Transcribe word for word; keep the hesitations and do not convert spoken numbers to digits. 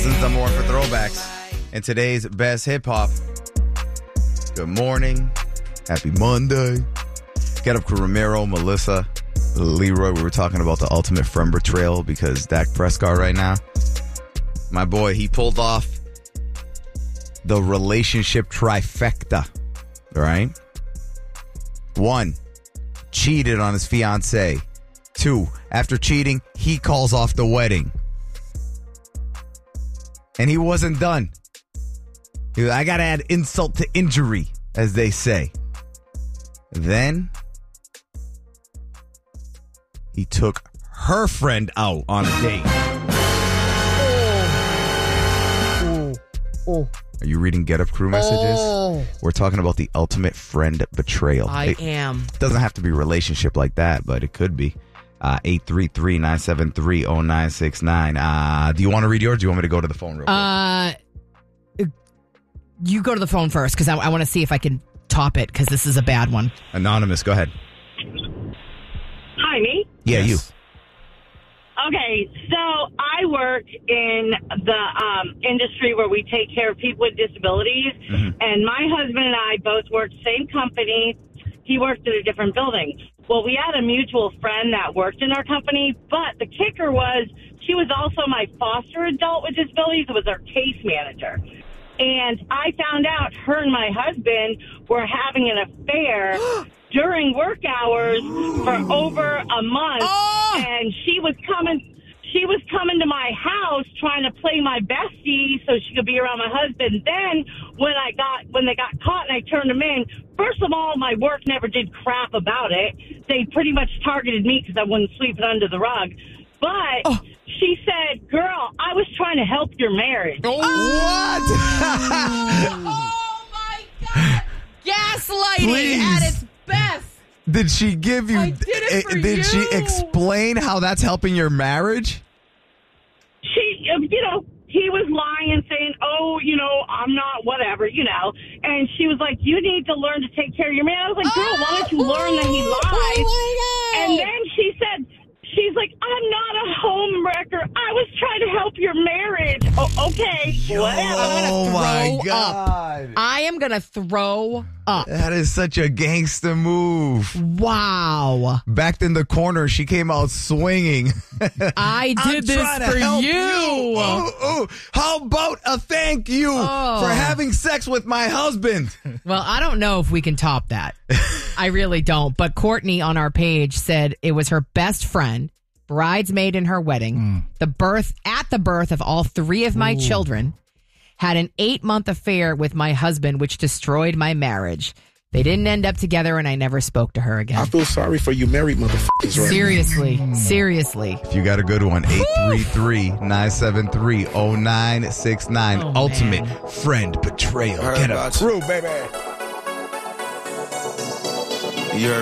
Boston's number one for throwbacks. And today's best hip-hop. Good morning. Happy Monday. Get up, Ramiro, Melissa, Leroy. We were talking about the ultimate friend betrayal because Dak Prescott right now, my boy, he pulled off the relationship trifecta, right? One, cheated on his fiancée. Two, after cheating, he calls off the wedding. And he wasn't done. He was, I got to add insult to injury, as they say. Then he took her friend out on a date. Oh. Oh. Are you reading Get Up Crew messages? Oh. We're talking about the ultimate friend betrayal. I it am. doesn't have to be a relationship like that, but it could be. Uh, eight three three, nine seven three, zero nine six nine. Uh, do you want to read yours or do you want me to go to the phone real quick? Uh, you go to the phone first because I, I want to see if I can top it because this is a bad one. Anonymous, go ahead. Hi, me? Yeah, Yes. you. Okay, so I work in the um, industry where we take care of people with disabilities, Mm-hmm. and my husband and I both worked same company. He worked at a different building. Well, we had a mutual friend that worked in our company, but the kicker was she was also my foster adult with disabilities. It was our case manager. And I found out her and my husband were having an affair during work hours for over a month. Oh! And she was coming she was coming to my house trying to play my bestie so she could be around my husband. Then when I got when they got caught and I turned them in, first of all, my work never did crap about it. They pretty much targeted me because I wouldn't sweep it under the rug. But Oh. she said, girl, I was trying to help your marriage. What? Oh, my God. Gaslighting Please. at its best. Did she give you... I did it for did you. she explain how that's helping your marriage? She, uh, you know, he was lying, saying, oh, you know, I'm not whatever, you know. And she was like, you need to learn to take care of your man. I was like, girl, why don't you learn that he lies? Oh, And then she said, she's like, I'm not a home wrecker. I was trying to help your marriage. Oh, okay, whatever. Oh, my throw God. I am going to throw up. That is such a gangster move. Wow. Backed in the corner, she came out swinging. I I'm did this trying to for help you. Ooh, ooh. How about a thank you Oh. for having sex with my husband? Well, I don't know if we can top that. I really don't. But Courtney on our page said it was her best friend, bridesmaid in her wedding, Mm. the birth at the birth of all three of my children, had an eight month affair with my husband, which destroyed my marriage. They didn't end up together, and I never spoke to her I again. feel sorry for you married motherfuckers right Seriously, seriously. If you got a good one, eight three three, nine seven three, zero nine six nine. Oh, Ultimate man. friend betrayal. now. Get up. About you. Crew, baby. You're